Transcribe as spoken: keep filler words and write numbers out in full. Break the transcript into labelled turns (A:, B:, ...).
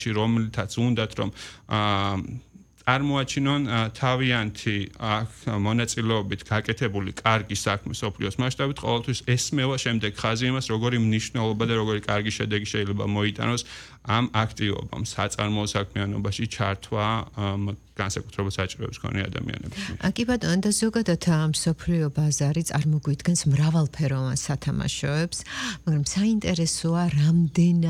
A: რომელთაც უნდათ რომ წარმოაჩინონ თავიანთი მონაწილეობით გაკეთებული კარგი საქმე სოფლიოს მასშტაბით, ყოველთვის ესმევა შემდეგ ხაზი იმას, როგორი მნიშვნელობა და როგორი კარგი შედეგი შეიძლება მოიტანოს ამ აქტივობამ საწარმოო საქმიანობაში ჩართვა განსაკუთრებით საჭიროების მქონე ადამიანებს.
B: კი ბატონო, და ზოგადად ამ სოფლიო ბაზარი წარმოგვიდგენს მრავალფეროვან სათამაშოებს, მაგრამ საინტერესოა რამდენ